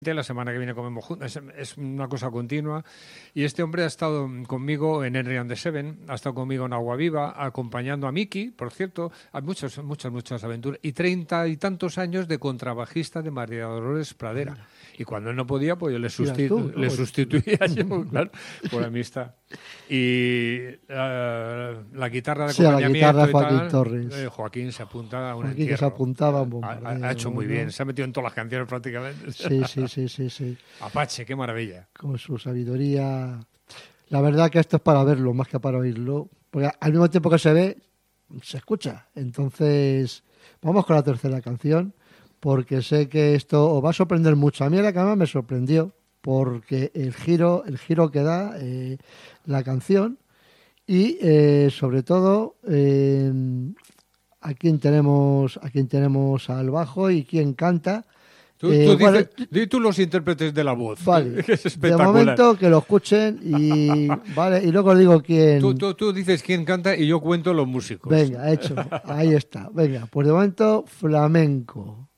La semana que viene comemos juntos, es una cosa continua. Y este hombre ha estado conmigo en Henry and the Seven, ha estado conmigo en Agua Viva, acompañando a Miki, por cierto, hay muchas aventuras. Y 30 y tantos años de contrabajista de María Dolores Pradera. Y cuando él no podía, pues yo le sustituía yo, claro, por amistad. Y la guitarra de acompañamiento la guitarra Joaquín y tal, Torres. Joaquín se apunta a un Joaquín entierro. Que se apuntaba a un ha hecho muy bien, se ha metido en todas las canciones prácticamente. Sí. Apache, qué maravilla. Con su sabiduría. La verdad que esto es para verlo más que para oírlo. Porque al mismo tiempo que se ve, se escucha. Entonces, vamos con la tercera canción. Porque sé que esto os va a sorprender mucho. A mí la cama me sorprendió. Porque el giro que da la canción. Y sobre todo, a quién tenemos al bajo y quién canta. Di tú los intérpretes de la voz. Vale. Que es espectacular. De momento que lo escuchen y vale, y luego os digo quién. Tú dices quién canta y yo cuento los músicos. Venga, hecho. Ahí está. Venga, pues de momento flamenco.